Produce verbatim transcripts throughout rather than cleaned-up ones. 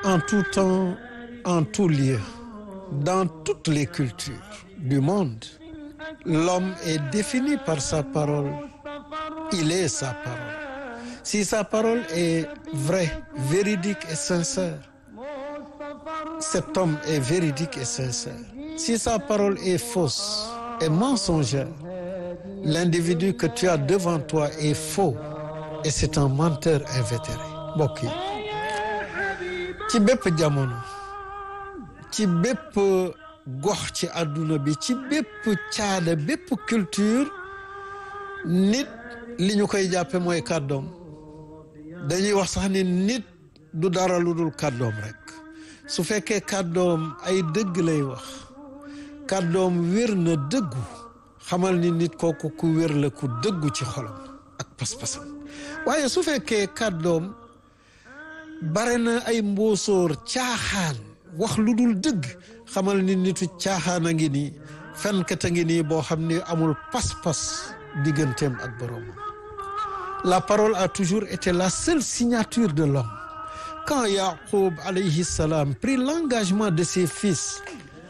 En tout temps, en tout lieu, dans toutes les cultures du monde, l'homme est défini par sa parole. Il est sa parole. Si sa parole est vraie, véridique et sincère, cet homme est véridique et sincère. Si sa parole est fausse et mensongère, l'individu que tu as devant toi est faux et c'est un menteur invétéré. Mbokk yi ci bépp jamono, ci bépp gox ci àdduna bi, ci bépp caada, bépp culture, nit li ñu koy jàppe mooy kàddoom. Dañuy wax sax ni nit du dara lu dul kàddoom rek. Su fekkee kàddoom ay dëgg lay wax, kàddoom wér na dëggu, xamal ni nit kooku ku wér la, ku dëggu ci xolam ak pas-pasam. Waaye su fekkee kàddoom bare na ay mboosóor, caaxaan, wax lu dul dëgg, xamal ni nitu caaxaan a ngi nii, fenkat a ngi nii boo xam ni amul pas-pas digganteem ak boroomam. La parole a toujours été la seule signature de l'homme. Quand Yacoub alayhi salam prit l'engagement de ses fils,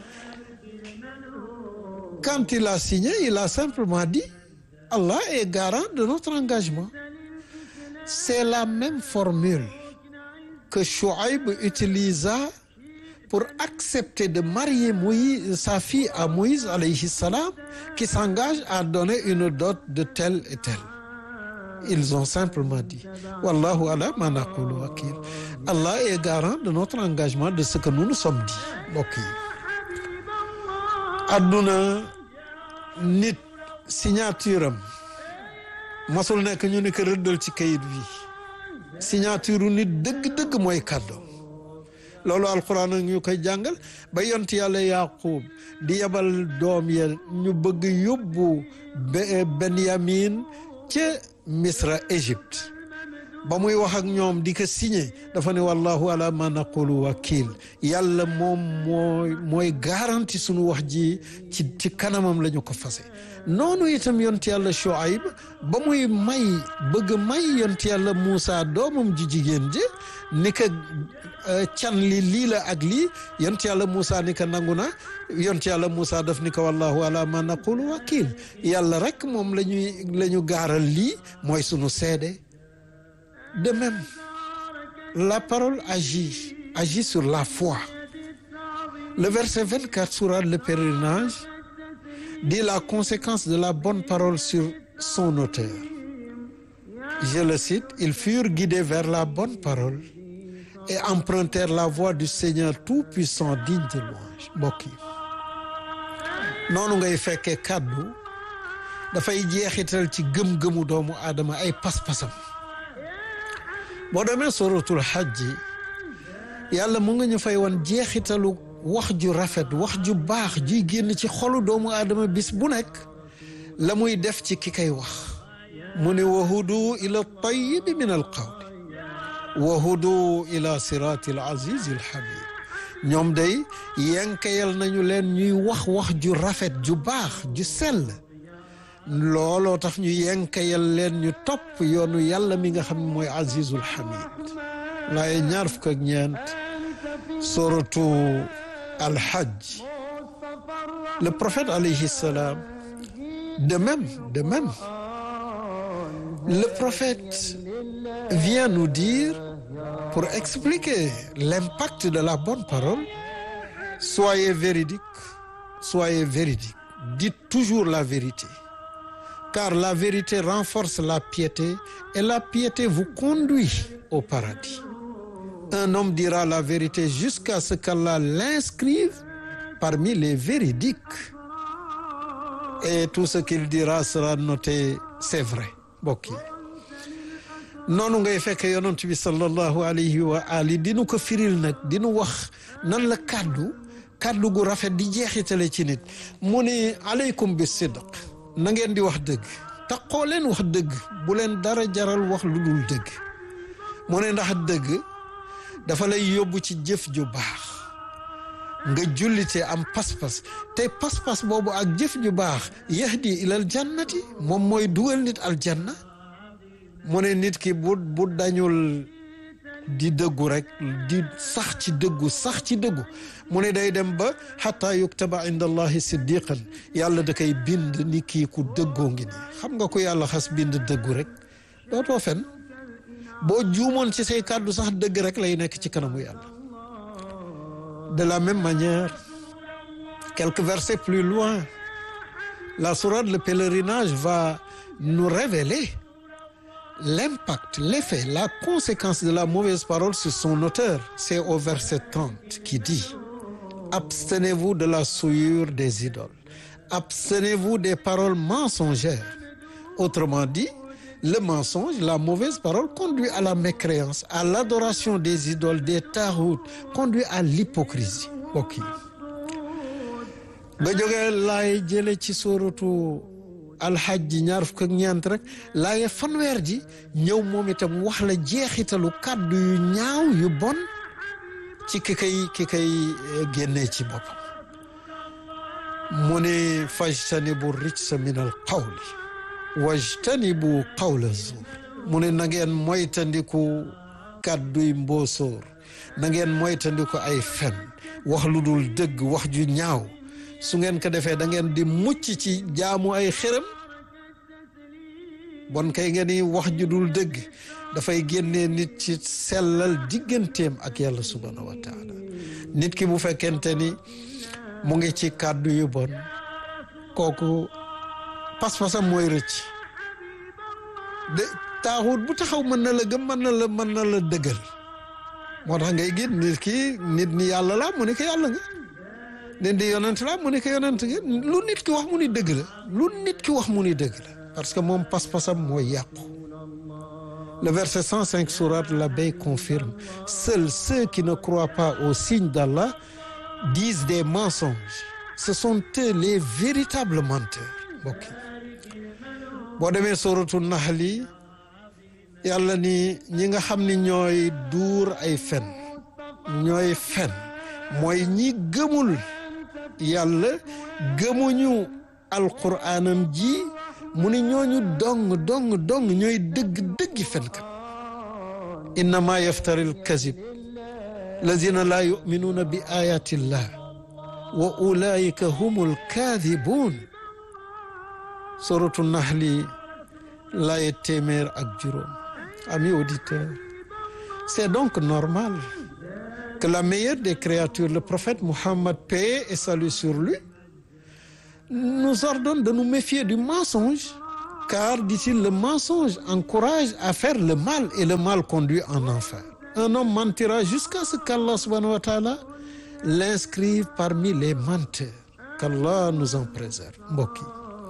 quand il a signé, il a simplement dit Allah est garant de notre engagement. C'est la même formule que Chouaïb utilisa pour accepter de marier Moïse, sa fille à Moïse alayhi salam, qui s'engage à donner une dot de tel et tel. Ils ont simplement dit Wallahu ala ma naqulu wakil. Allah est garant de notre engagement, de ce que nous nous sommes dit. Mbokk yi adduna nit signature am masul nekk ñu ni ko rëddal ci kayit bi. Signature nit dëgg-dëgg mooy kàddoom. Loolu alquran ak ñu koy jàngal ba yonti yàlla Yaqub di yabal doom ya ñu bëgg yóbbu Benyamin ca Misra, Égypte, ba muy wax ak ñoom di ko signé dafa ne wallahu ala ma naqulu wakil. Yàlla moom mooy mooy garanti sunu wax ji ci ci kanamam la ñu ko fase. Noonu itam yonti yàlla Shuaib ba muy may bëgg may yonti yàlla Moussa doomam ji jigéen ji ni ko can li lii la ak lii, yonti yàlla Moussa ni ko nangu na, yonti yàlla Moussa daf ni ko wallahu ala ma naqulu wakil. Yàlla rek moom la ñuy la ñu gaaral lii mooy sunu seede. De même, la parole agit, agit sur la foi. Le verset vingt-quatre sourate Le Pèlerinage dit la conséquence de la bonne parole sur son auteur. Je le cite, ils furent guidés vers la bonne parole et empruntèrent la voie du Seigneur tout-puissant, digne de louange. Mbokk yi noonu ngay fekkee kàddu dafay jeexital ci gëm-gëmu doomu aadama, ay pas-pasam. boo demee suratul Hajj, yàlla mu nga ñu fay woon jeexitalu wax ju rafet, wax ju baax juy génn ci xolu doomu aadama bis bu nekk, la muy def ci ki kay wax. mu ne wahudu ila tayyibi min al qawli wahudu ila sirati al aziz al hamid. ñoom day yenkayal nañu leen ñuy wax wax ju rafet, ju baax, ju sell. looloo tax ñu yenkayal leen ñu topp yoonu yàlla mi nga xam ne mooy azizul hamid. laaye ñaar fukk ak ñeent suratu al-Hajj. Le prophète alayhi salam, de même de même le prophète vient nous dire, pour expliquer l'impact de la bonne parole, soyez véridique, soyez véridique, dites toujours la vérité. Car la vérité renforce la piété et la piété vous conduit au paradis. Un homme dira la vérité jusqu'à ce qu'Allah l'inscrive parmi les véridiques. Et tout ce qu'il dira sera noté, c'est vrai. Mbokk yi noonu ngay fekk yonent bi sallallahu alayhi wa ali dinu ko firil nag dinu wax nan la kàddu kàddu gu rafet di jeexitale ci nit. mu ne aleykum bi sidq, na ngeen di wax dëgg, taqoo leen wax dëgg, bu leen dara jaral wax lu dul dëgg. mu ne ndax dëgg dafa lay yóbbu ci jëf ju baax, nga jullite am pas-pas, te pas-pas boobu ak jëf ju baax yahdi ilal jannati, moom mooy dugal nit aljanna. mu ne nit ki bu bu dañul di dëggu rek di sax ci dëggu sax ci dëggu mu ne day dem ba xataa yuktaba inda allahi siddiqan yàlla da koy bind ni kii ku dëggoo ngi nii xam nga ko yàlla xas bind dëggu rek dootoo fen boo juumoon ci say kàddu sax dëgg rek lay nekk ci kanamu yàlla. De la même manière, quelques versets plus loin, la sourate Le Pèlerinage va nous révéler l'impact, l'effet, la conséquence de la mauvaise parole sur son auteur. C'est au verset trente qui dit: abstenez-vous de la souillure des idoles, abstenez-vous des paroles mensongères. Autrement dit, le mensonge, la mauvaise parole conduit à la mécréance, à l'adoration des idoles, des tarout, conduit à l'hypocrisie. Ok. nga jógee laay jële ci sóoratu alxaj ji ñaar fukk ak ñeent rek laaye fanweer ji ñëw moom itam wax la jeexitalu kàddu yu ñaaw yu bon ci ki kay ki kay génnee ci boppam mu ne fajtanibu rijsa min al qawli wajtanibu qawla zuur mu ne na ngeen moytandiku kàdduy mboosóor na ngeen moytandiku ay fen wax lu dul dëgg wax ju ñaaw su ngeen ko defee da ngeen di mucc ci jaamu ay xërëm bon kay ngeen ni wax ju dul dëgg dafay génnee nit ci sellal digganteem ak yàlla subhanahu wa taala nit ki bu fekkente ni mu ngi ci kàddu yu bon kooku pas-pasam mooy rëcc de taaxut bu taxaw mën na la gëm mën na la mën na la dëggal moo tax ngay gis nit ki nit ni yàlla la mu ne ko yàlla nga nit di yonent la mu ne ko yonent nga lu nit ki wax mu ni dëgg la lu nit ki wax mu ni dëgg la parce que moom pas-pasam mooy yàqu. Le verset cent cinq sourate l'Abeille confirme: seuls ceux qui ne croient pas au signe d'Allah disent des mensonges. Ce sont eux les véritables menteurs. mbokk yi boo demee sóoratu Naxli yàlla ni ñi nga xam ni ñooy duur ay fen ñooy fen mooy ñi gëmul yàlla gëmuñu alquraanam ji mu ni ñooñu dong dong dong ñooy dëgg dëggi fenkat innama yaftari alkazib lazina laa yuminuuna bi ayatillah wa ulaika humul kaadibuun suratu Naxli laaye téeméer ak juróom. Amis auditeurs, c'est donc normal que la meilleure des créatures, le prophète Mohammed, paix et salut sur lui, nous ordonne de nous méfier du mensonge, car, dit-il, le mensonge encourage à faire le mal et le mal conduit en enfer. Un homme mentira jusqu'à ce qu'Allah subhanahu wa ta'ala l'inscrive parmi les menteurs. Qu'Allah nous en préserve. mbokk yi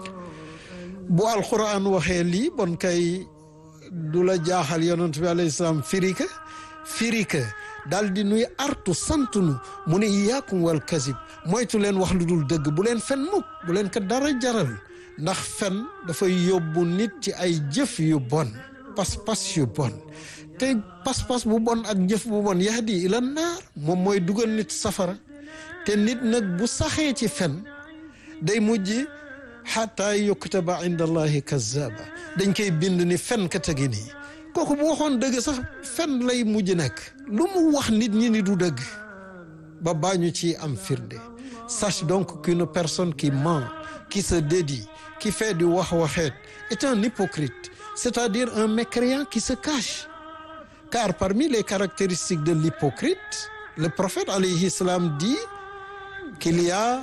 bu alquran waxee lii bon kay du la jaaxal yonent bi alayhi salaam firika firika daal di nuy artu santunu mu ne iyaakum wal kasib moytu leen wax lu dul dëgg bu leen fen mukk bu leen ko dara jaral ndax fen dafay yóbbu nit ci ay jëf yu bon pas-pas yu bon te pas-pas bu bon ak jëf bu bon yahdi ila naar moom mooy dugal nit safara te nit nag bu saxee ci fen day mujj xataa yuktaba inda allahi kazzaba dañ koy bind ni fen ka tegi nii kooku bu waxoon dëgg sax fen lay mujj nekk lu mu wax nit ñi ni du dëgg ba baañu ci am firnde. Sache donc qu'une personne qui ment, qui se dédie, qui fait du wax waxeet est un hypocrite, c'est-à-dire un mécréant qui se cache. Car parmi les caractéristiques de l'hypocrite, le prophète alayhi salam dit qu'il y a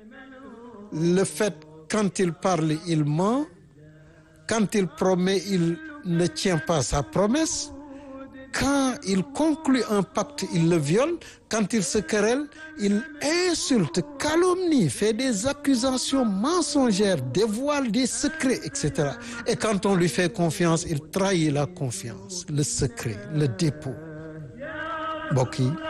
le fait quand il parle, il ment, quand il promet, il ne tient pas sa promesse, quand il conclut un pacte, il le viole, quand il se querelle, il insulte, calomnie, fait des accusations mensongères, dévoile des secrets, et cetera. Et quand on lui fait confiance, il trahit la confiance, le secret, le dépôt. mbokk yi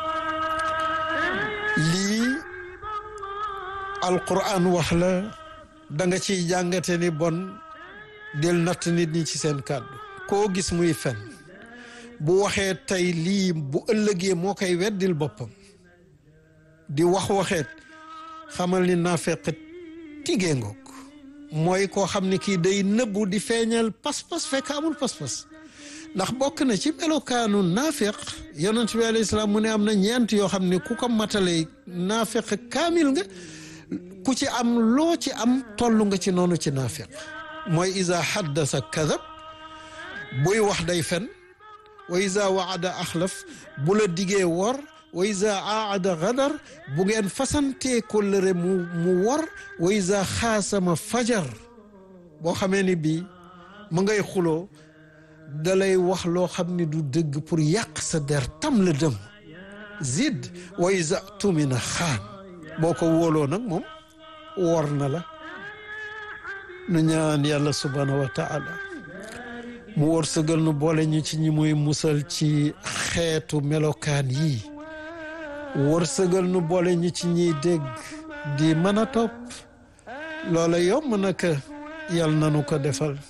lii alquran wax la da nga ciy jàngate ni bon del natt nit ñi ci seen kàddu koo gis muy fen bu waxee tey lii bu ëllëgee moo koy weddil boppam di wax waxeet xamal ni naafeq tigee ngoog mooy koo xam ne kii day nëbbu di feeñal pas-pas fekk amul pas-pas ndax bokk na ci melokaanu naafiq yonent bi alayhi salaam mu ne am na ñeent yoo xam ne ku ko matale naafiq kaamil nga ku ci am loo ci am toll nga ci noonu ci naafiq mooy iza haddasa kadab buy wax day fen wa iza waada axlaf bu la digee wor wa iza aada gadar bu ngeen fasantee kóllëre mu mu wor wa iza xaasama fajar boo xamee ni bii mu ngay xuloo dalay wax loo xam ni du dëgg pour yàq sa der tam la dem zid wa iza tumina xaan boo ko wóoloo nag moom wor na la nu ñaan yàlla subhanahu wa taala mu wërsëgal nu boole ñu ci ñi muy musal ci xeetu melokaan yi wërsëgal nu boole ñu ci ñiy dégg di mën a topp loola yomb naka yàlla nanu ko defal